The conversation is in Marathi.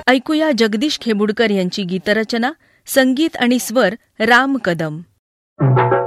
ऐकूया जगदीश खेबुडकर यांची गीतरचना, संगीत आणि स्वर राम कदम.